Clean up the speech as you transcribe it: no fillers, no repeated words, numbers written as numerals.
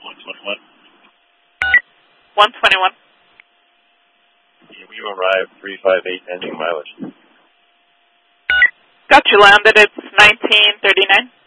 121. 121. Yeah, we arrived 358 ending mileage. Got you landed. It's 1939.